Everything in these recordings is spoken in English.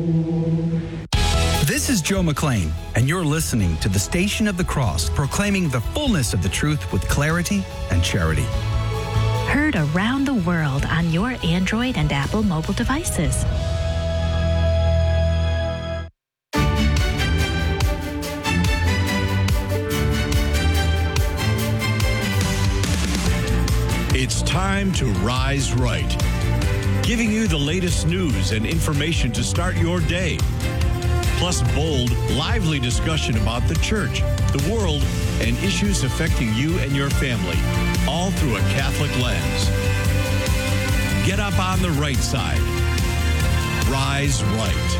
This is Joe McLean, and you're listening to the Station of the Cross, proclaiming the fullness of the truth with clarity and charity. Heard around the world on your Android and Apple mobile devices. It's time to rise right, giving you the latest news and information to start your day. Plus bold, lively discussion about the church, the world, and issues affecting you and your family, all through a Catholic lens. Get up on the right side. Rise right.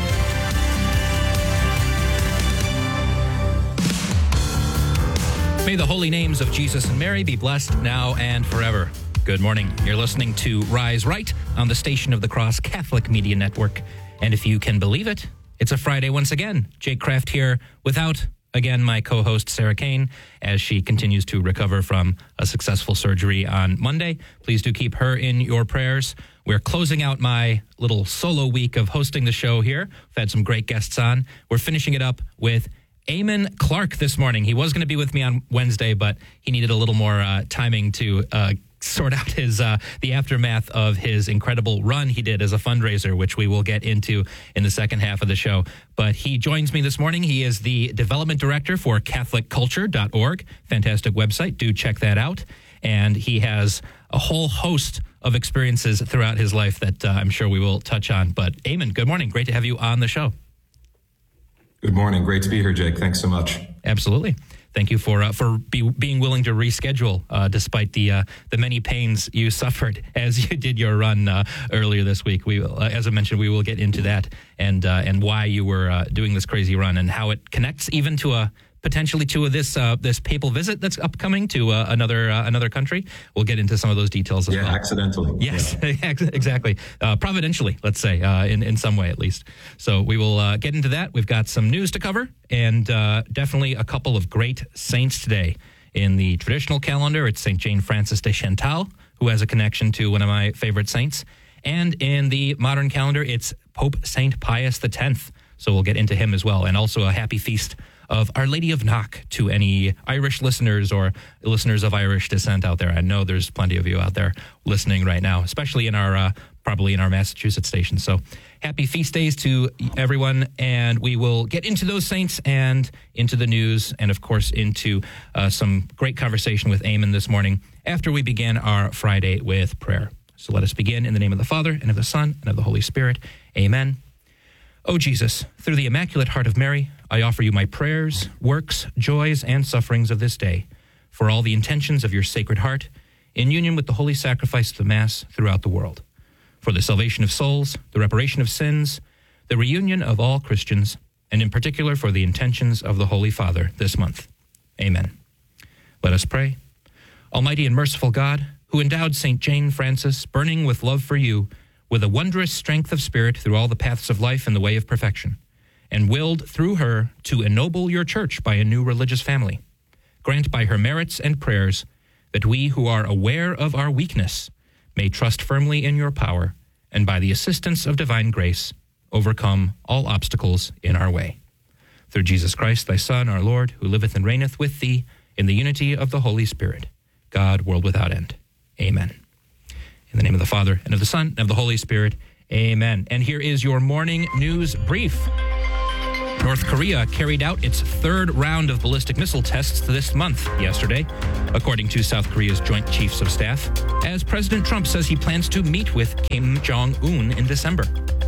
May the holy names of Jesus and Mary be blessed now and forever. Good morning. You're listening to Rise Right on the Station of the Cross Catholic Media Network. And if you can believe it, it's a Friday once again. Jake Kraft here without, again, my co-host Sarah Kane as she continues to recover from a successful surgery on Monday. Please do keep her in your prayers. We're closing out my little solo week of hosting the show here. We've had some great guests on. We're finishing it up with Eamon Clark this morning. He was going to be with me on Wednesday, but he needed a little more timing to sort out his the aftermath of his incredible run he did as a fundraiser, which we will get into in the second half of the show. But he joins me this morning. He is the development director for CatholicCulture.org. Fantastic website. Do check that out. And he has a whole host of experiences throughout his life that I'm sure we will touch on. But Eamon, good morning. Great to have you on the show. Good morning. Great to be here, Jake. Thanks so much. Absolutely. Thank you for being willing to reschedule despite the many pains you suffered as you did your run earlier this week. We, as I mentioned, we will get into that and why you were doing this crazy run and how it connects even to potentially to this papal visit that's upcoming to another country. We'll get into some of those details as well. Yeah, accidentally. Yes, yeah. Exactly. Providentially, let's say, in some way at least. So we will get into that. We've got some news to cover and definitely a couple of great saints today. In the traditional calendar, it's St. Jane Frances de Chantal, who has a connection to one of my favorite saints. And in the modern calendar, it's Pope St. Pius X. So we'll get into him as well. And also a happy feast of Our Lady of Knock to any Irish listeners or listeners of Irish descent out there. I know there's plenty of you out there listening right now, especially in our probably in our Massachusetts station. So happy feast days to everyone, and we will get into those saints and into the news and, of course, into some great conversation with Eamon this morning after we begin our Friday with prayer. So let us begin in the name of the Father, and of the Son, and of the Holy Spirit. Amen. O Jesus, through the Immaculate Heart of Mary, I offer you my prayers, works, joys, and sufferings of this day, for all the intentions of your Sacred Heart, in union with the holy sacrifice of the Mass throughout the world, for the salvation of souls, the reparation of sins, the reunion of all Christians, and in particular for the intentions of the Holy Father this month. Amen. Let us pray. Almighty and merciful God, who endowed St. Jane Frances, burning with love for you, with a wondrous strength of spirit through all the paths of life and the way of perfection, and willed through her to ennoble your church by a new religious family. Grant by her merits and prayers that we who are aware of our weakness may trust firmly in your power, and by the assistance of divine grace, overcome all obstacles in our way. Through Jesus Christ, thy Son, our Lord, who liveth and reigneth with thee in the unity of the Holy Spirit, God, world without end. Amen. In the name of the Father, and of the Son, and of the Holy Spirit. Amen. And here is your morning news brief. North Korea carried out its third round of ballistic missile tests this month, yesterday, according to South Korea's Joint Chiefs of Staff, as President Trump says he plans to meet with Kim Jong-un in December.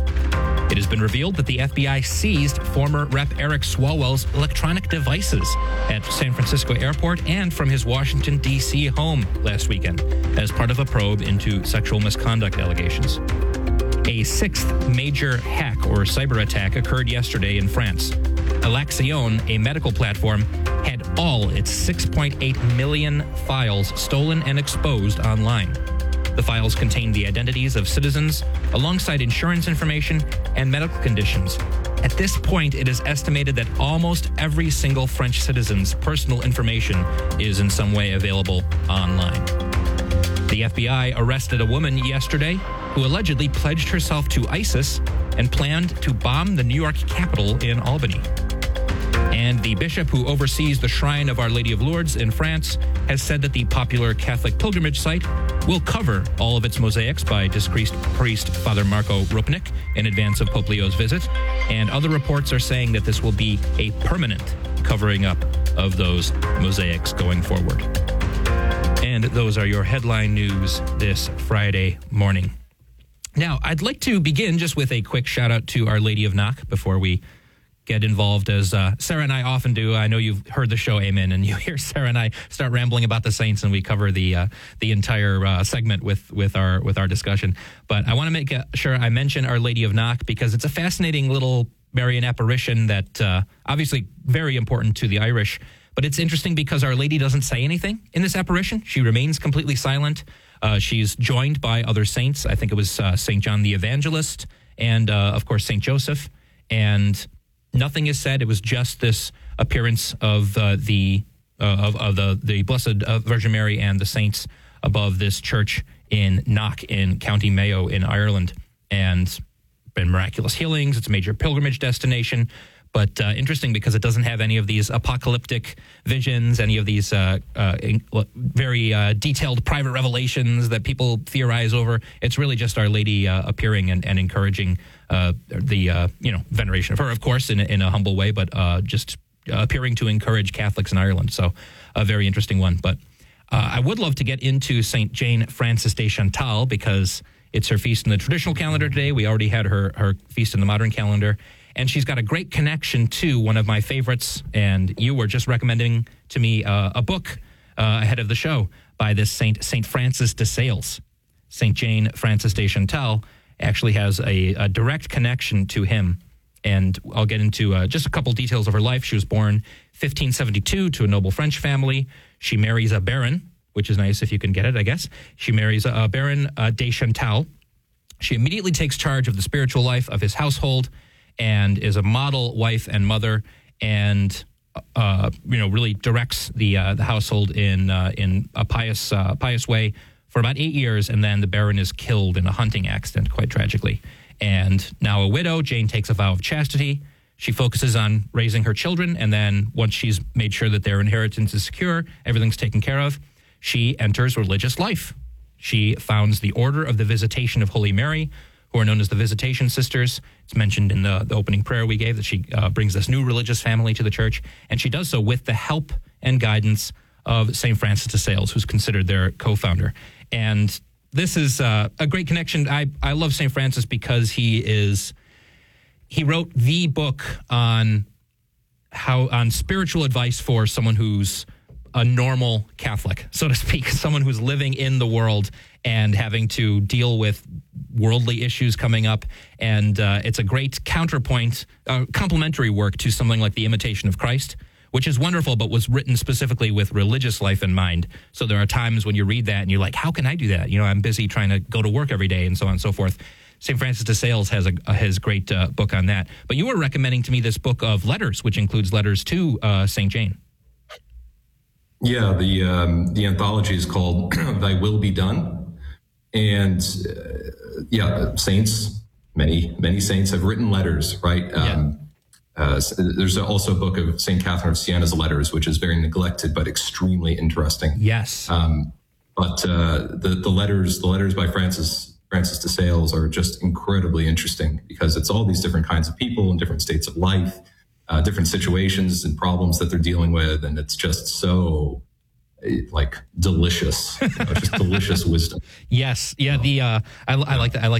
It has been revealed that the FBI seized former Rep. Eric Swalwell's electronic devices at San Francisco Airport and from his Washington, D.C. home last weekend as part of a probe into sexual misconduct allegations. A sixth major hack or cyber attack occurred yesterday in France. Alexion, a medical platform, had all its 6.8 million files stolen and exposed online. The files contain the identities of citizens alongside insurance information and medical conditions. At this point, it is estimated that almost every single French citizen's personal information is in some way available online. The FBI arrested a woman yesterday who allegedly pledged herself to ISIS and planned to bomb the New York Capitol in Albany. And the bishop who oversees the Shrine of Our Lady of Lourdes in France has said that the popular Catholic pilgrimage site will cover all of its mosaics by disgraced priest Father Marco Rupnik in advance of Pope Leo's visit. And other reports are saying that this will be a permanent covering up of those mosaics going forward. And those are your headline news this Friday morning. Now, I'd like to begin just with a quick shout out to Our Lady of Knock before we get involved, as Sarah and I often do. I know you've heard the show, Amen, and you hear Sarah and I start rambling about the saints, and we cover the entire segment with our discussion. But I want to make sure I mention Our Lady of Knock because it's a fascinating little Marian apparition that obviously very important to the Irish. But it's interesting because Our Lady doesn't say anything in this apparition. She remains completely silent. She's joined by other saints. I think it was St. John the Evangelist and, of course, St. Joseph. And nothing is said. It was just this appearance of the Blessed Virgin Mary and the saints above this church in Knock in County Mayo in Ireland. And been miraculous healings. It's a major pilgrimage destination. But interesting because it doesn't have any of these apocalyptic visions, any of these very detailed private revelations that people theorize over. It's really just Our Lady appearing and encouraging the veneration of her, of course, in a humble way, but just appearing to encourage Catholics in Ireland. So a very interesting one. But I would love to get into St. Jane Frances de Chantal because it's her feast in the traditional calendar today. We already had her feast in the modern calendar. And she's got a great connection to one of my favorites. And you were just recommending to me a book ahead of the show by this Saint Francis de Sales. St. Jane Frances de Chantal actually has a direct connection to him. And I'll get into just a couple details of her life. She was born 1572 to a noble French family. She marries a baron, which is nice if you can get it, I guess. She marries a Baron de Chantal. She immediately takes charge of the spiritual life of his household and is a model wife and mother, and really directs the household in a pious way for about 8 years, and then the Baron is killed in a hunting accident, quite tragically. And now a widow, Jane takes a vow of chastity. She focuses on raising her children, and then once she's made sure that their inheritance is secure, everything's taken care of, she enters religious life. She founds the Order of the Visitation of Holy Mary, who are known as the Visitation Sisters. It's mentioned in the opening prayer we gave that she brings this new religious family to the church, and she does so with the help and guidance of St. Francis de Sales, who's considered their co-founder. And this is a great connection. I love St. Francis because he wrote the book on spiritual advice for someone who's a normal Catholic, so to speak, someone who's living in the world and having to deal with worldly issues coming up. And it's a great counterpoint, complementary work to something like The Imitation of Christ, which is wonderful, but was written specifically with religious life in mind. So there are times when you read that and you're like, how can I do that? I'm busy trying to go to work every day and so on and so forth. St. Francis de Sales has a great book on that. But you were recommending to me this book of letters, which includes letters to St. Jane. Yeah, the anthology is called Thy Will Be Done. And saints, many saints have written letters, right? There's also a book of St. Catherine of Siena's letters, which is very neglected, but extremely interesting. Yes. But the letters by Francis de Sales are just incredibly interesting because it's all these different kinds of people in different states of life, different situations and problems that they're dealing with. And it's just so delicious, just delicious wisdom. Yes. Yeah. I like that. I like